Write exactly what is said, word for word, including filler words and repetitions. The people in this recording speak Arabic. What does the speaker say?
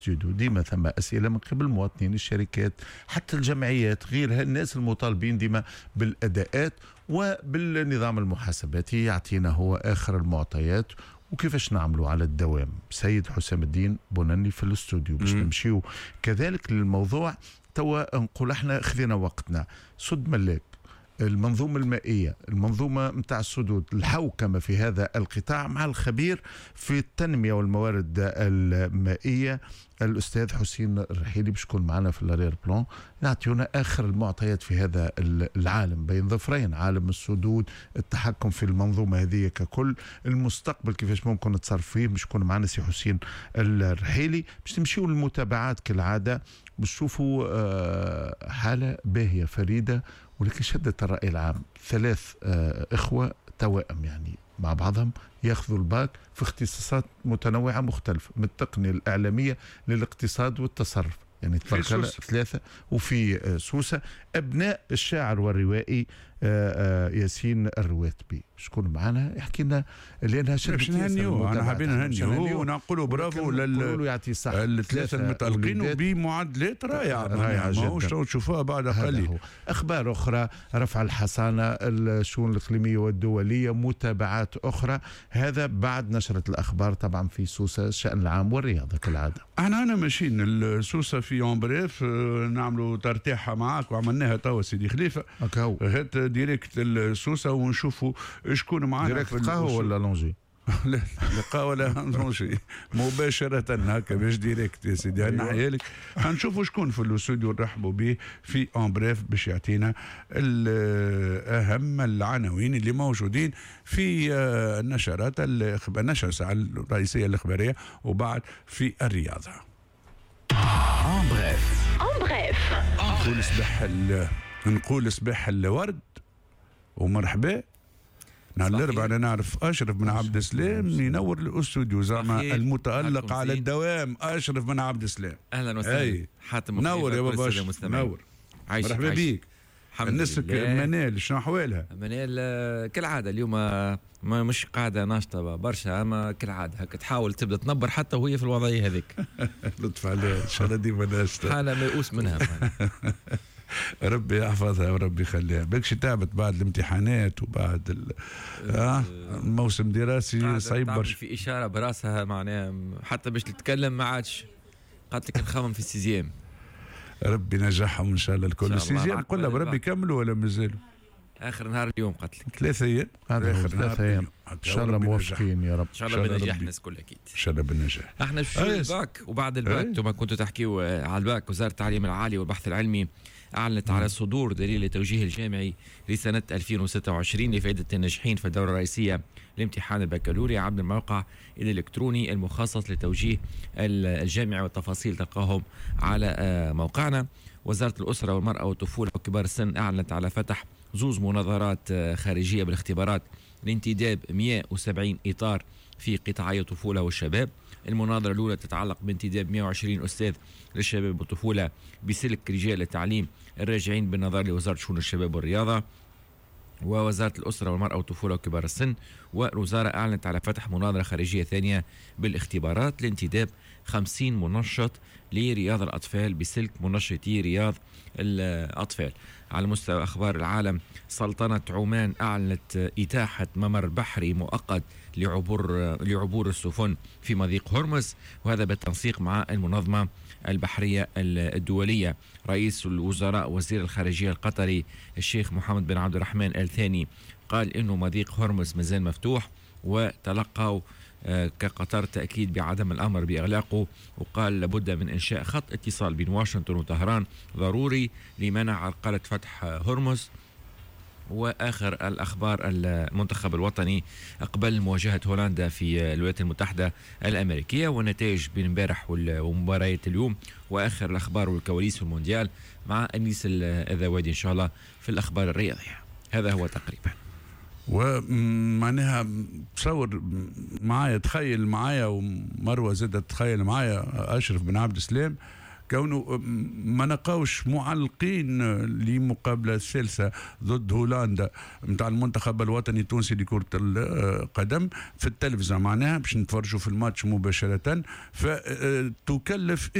ديما ثم أسئلة من قبل المواطنين، الشركات، حتى الجمعيات، غيرها، الناس المطالبين ديما بالأداءات وبالنظام المحاسباتي. يعطينا هو آخر المعطيات وكيفاش نعملوا على الدوام. سيد حسام الدين بوناني في الاستوديو باش نمشيو كذلك للموضوع. توا نقول احنا خذينا وقتنا. سد ملاك، المنظومة المائية، المنظومة متاع السدود، الحوكمة في هذا القطاع مع الخبير في التنمية والموارد المائية الأستاذ حسين الرحيلي باش يكون معنا في الارير بلان، يعطيونا آخر المعطيات في هذا العالم بين ظفرين، عالم السدود، التحكم في المنظومة هذه ككل، المستقبل كيفاش ممكن نتصرف فيه. باش يكون معنا سي حسين الرحيلي باش تمشيو للمتابعات كالعادة، باش تشوفوا حالة باهية فريدة ولكن شدت الرأي العام. ثلاث إخوة توائم يعني مع بعضهم ياخذوا الباك في اختصاصات متنوعة مختلفة، من التقنية الإعلامية للاقتصاد والتصرف، يعني تبارك ثلاثة. وفي سوسة أبناء الشاعر والروائي ياسين الرواتبي شكون معنا يحكي لنا، لأنها باش نهنيو. أنا حابين نهنيو ونقولوا برافو للثلاثة المتألقين بمعدلات رائعة رائعة جدا تشوفوها بعد قليل. أخبار أخرى، رفع الحصانة، الشؤون الإقليمية والدولية، متابعات أخرى، هذا بعد نشرة الأخبار طبعا في سوسة الشأن العام والرياضة كالعادة. احنا أنا ماشيين السوسة في يوم بريف نعملوا ترتيحة معاك وعملناها توا سيدي خليفة. هات ديريكت السوسة ونشوفوا شكون معنا. ديريكت قهوة ولا لونجي؟ لا قهوة ولا لونجي، مباشرة هكا باش ديريكت يا سيدي. نحيا لك هنشوفوا شكون في الاستوديو نرحبوا به في اون بريف باش يعطينا اهم العناوين اللي موجودين في النشرات النشرة الساعة الرئيسية الإخبارية وبعد في الرياضة. اون بريف اون بريف نقول صباح نقول صباح الورد ومرحبا. نهار الاربعاء انا نعرف اشرف بن عبد السلام ينور الاستوديو زعما المتالق على الدوام. اشرف بن عبد السلام اهلا وسهلا. حاتم نور يا بابا نور. مرحبا بيك. النسك منال شنو احوالها؟ منال كالعاده اليوم ما مش قاعده ناشطه برشا، اما كالعاده هكا تحاول تبدا تنبر حتى وهي في الوضعيه هذيك. لطف عليها ان شاء الله ديما ناشطه. حاله ميؤوس منها. ربي يحفظها وربي يخليها. بكش تعبت بعد الامتحانات وبعد ال... آه الموسم الدراسي صعيب برشا. في اشاره براسها معناها حتى باش تتكلم ما عادش، قالت لك نخمم في السيزيام. ربي نجحهم ان شاء الله الكل. السيزيام قلنا بربي كملوا ولا مازالوا؟ اخر نهار اليوم قالت لك ثلاثة ايام. هذا اخر ثلاثة ايام ان شاء الله موفقين يا رب. ان شاء الله بالنجاح الناس الكل اكيد. ان شاء الله بالنجاح. احنا في الباك وبعد الباك انتم كنتوا تحكيوا على الباك. وزاره التعليم العالي والبحث العلمي أعلنت على صدور دليل التوجيه الجامعي لسنة ألفين وستة وعشرين لفائدة الناجحين في الدورة الرئيسية لامتحان البكالوريا عبر الموقع الإلكتروني المخصص لتوجيه الجامعي، والتفاصيل تلقاهم على موقعنا. وزارة الأسرة والمرأة والطفولة وكبار السن أعلنت على فتح زوز مناظرات خارجية بالاختبارات لانتداب مئة وسبعين إطار في قطاعي الطفولة والشباب. المناظرة الأولى تتعلق بانتداب مئة وعشرين أستاذ للشباب والطفولة بسلك رجال التعليم الراجعين بالنظر لوزارة شؤون الشباب والرياضة ووزارة الأسرة والمرأة والطفولة وكبار السن. والوزارة أعلنت على فتح مناظرة خارجية ثانية بالاختبارات لانتداب خمسين منشط لرياض الأطفال بسلك منشطي رياض الأطفال. على مستوى أخبار العالم، سلطنة عمان أعلنت إتاحة ممر بحري مؤقت لعبور لعبور السفن في مضيق هرمز، وهذا بالتنسيق مع المنظمة البحرية الدولية. رئيس الوزراء وزير الخارجية القطري الشيخ محمد بن عبد الرحمن آل ثاني قال إنه مضيق هرمز مازال مفتوح، وتلقوا كقطر تأكيد بعدم الأمر بإغلاقه، وقال لابد من إنشاء خط اتصال بين واشنطن وطهران ضروري لمنع عرقلة فتح هرمز. وآخر الأخبار، المنتخب الوطني أقبل مواجهة هولندا في الولايات المتحدة الأمريكية، والنتائج بين امبارح ومباريات اليوم. وآخر الأخبار والكواليس والمونديال مع أنيس الذوادي إن شاء الله في الأخبار الرياضية. هذا هو تقريبا. ومعناها تصور معايا، تخيل معايا ومروة زادت تخيل معايا أشرف بن عبد السلام كونه ما نلقاوش معلقين لمقابله الثالثه ضد هولندا نتاع المنتخب الوطني التونسي لكره القدم في التلفزه، معناها باش نتفرجوا في الماتش مباشره، فتكلف